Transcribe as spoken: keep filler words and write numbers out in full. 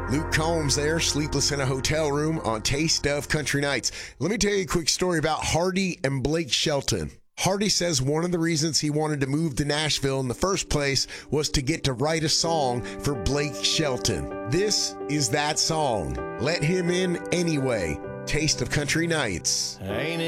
Luke Combs there, sleepless in a hotel room on Taste of Country Nights. Let me tell you a quick story about Hardy and Blake Shelton. Hardy says one of the reasons he wanted to move to Nashville in the first place was to get to write a song for Blake Shelton. This is that song. Let Him In Anyway. Taste of Country Nights. Ain't